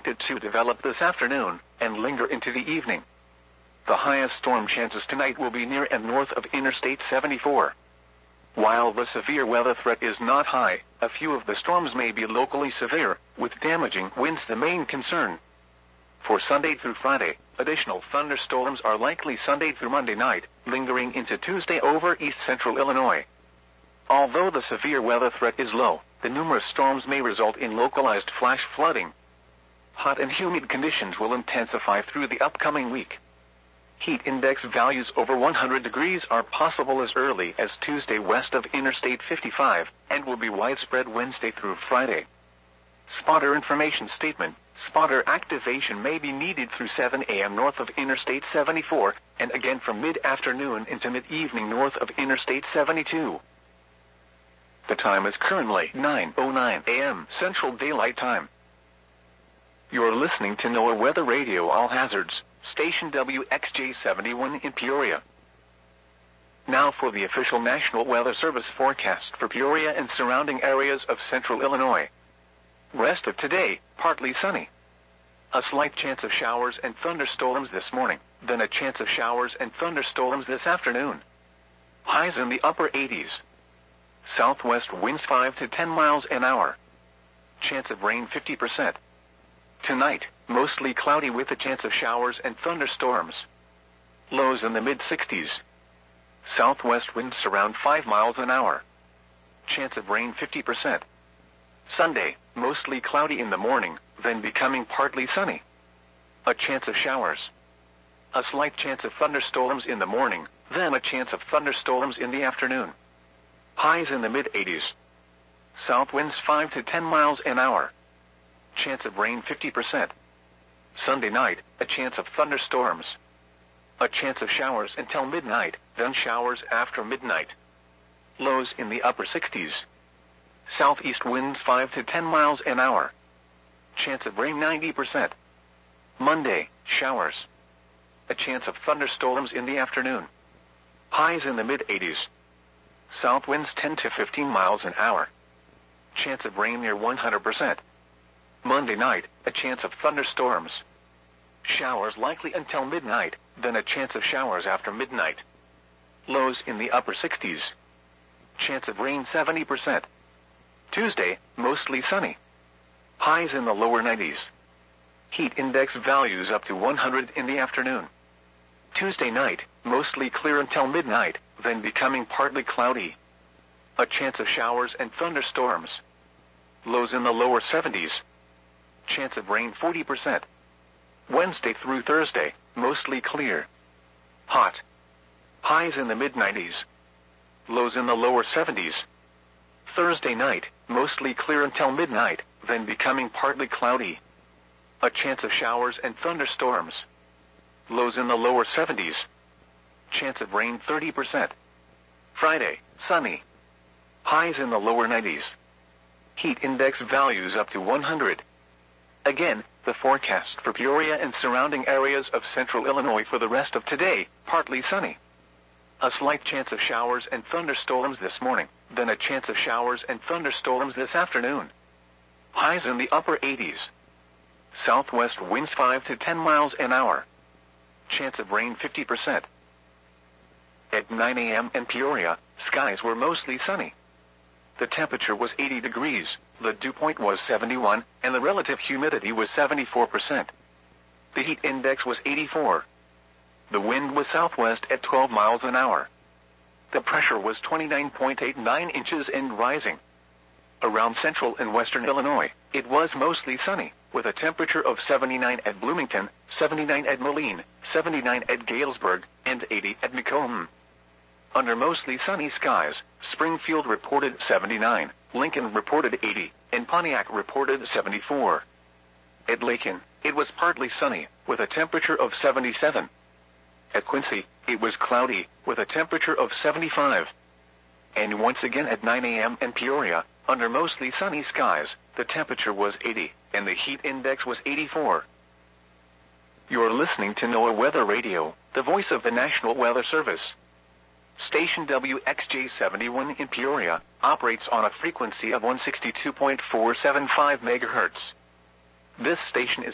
expected to develop this afternoon and linger into the evening. The highest storm chances tonight will be near and north of Interstate 74. While the severe weather threat is not high, a few of the storms may be locally severe, with damaging winds the main concern. For Sunday through Friday, additional thunderstorms are likely Sunday through Monday night, lingering into Tuesday over east central Illinois. Although the severe weather threat is low, the numerous storms may result in localized flash flooding. Hot and humid conditions will intensify through the upcoming week. Heat index values over 100 degrees are possible as early as Tuesday west of Interstate 55, and will be widespread Wednesday through Friday. Spotter information statement. Spotter activation may be needed through 7 a.m. north of Interstate 74, and again from mid-afternoon into mid-evening north of Interstate 72. The time is currently 9:09 a.m. Central Daylight Time. You're listening to NOAA Weather Radio All Hazards, station WXJ71 in Peoria. Now for the official National Weather Service forecast for Peoria and surrounding areas of central Illinois. Rest of today, partly sunny. A slight chance of showers and thunderstorms this morning, then a chance of showers and thunderstorms this afternoon. Highs in the upper 80s. Southwest winds 5 to 10 miles an hour. Chance of rain 50%. Tonight, mostly cloudy with a chance of showers and thunderstorms. Lows in the mid-60s. Southwest winds around 5 miles an hour. Chance of rain 50%. Sunday, mostly cloudy in the morning, then becoming partly sunny. A chance of showers. A slight chance of thunderstorms in the morning, then a chance of thunderstorms in the afternoon. Highs in the mid-80s. South winds 5 to 10 miles an hour. Chance of rain 50%. Sunday night, a chance of thunderstorms. A chance of showers until midnight, then showers after midnight. Lows in the upper 60s. Southeast winds 5 to 10 miles an hour. Chance of rain 90%. Monday, showers. A chance of thunderstorms in the afternoon. Highs in the mid-80s. South winds 10 to 15 miles an hour. Chance of rain near 100%. Monday night, a chance of thunderstorms. Showers likely until midnight, then a chance of showers after midnight. Lows in the upper 60s. Chance of rain 70%. Tuesday, mostly sunny. Highs in the lower 90s. Heat index values up to 100 in the afternoon. Tuesday night, mostly clear until midnight, then becoming partly cloudy. A chance of showers and thunderstorms. Lows in the lower 70s. Chance of rain 40%. Wednesday through Thursday, mostly clear. Hot. Highs in the mid-90s. Lows in the lower 70s. Thursday night, mostly clear until midnight, then becoming partly cloudy. A chance of showers and thunderstorms. Lows in the lower 70s. Chance of rain 30%. Friday, sunny. Highs in the lower 90s. Heat index values up to 100. Again, the forecast for Peoria and surrounding areas of central Illinois for the rest of today, partly sunny. A slight chance of showers and thunderstorms this morning, then a chance of showers and thunderstorms this afternoon. Highs in the upper 80s. Southwest winds 5 to 10 miles an hour. Chance of rain 50%. At 9 a.m. in Peoria, skies were mostly sunny. The temperature was 80 degrees, the dew point was 71, and the relative humidity was 74%. The heat index was 84. The wind was southwest at 12 miles an hour. The pressure was 29.89 inches and rising. Around central and western Illinois, it was mostly sunny, with a temperature of 79 at Bloomington, 79 at Moline, 79 at Galesburg, and 80 at Macomb. Under mostly sunny skies, Springfield reported 79, Lincoln reported 80, and Pontiac reported 74. At Lakin, it was partly sunny, with a temperature of 77. At Quincy, it was cloudy, with a temperature of 75. And once again at 9 a.m. in Peoria, under mostly sunny skies, the temperature was 80, and the heat index was 84. You're listening to NOAA Weather Radio, the voice of the National Weather Service. Station WXJ71 in Peoria operates on a frequency of 162.475 MHz. This station is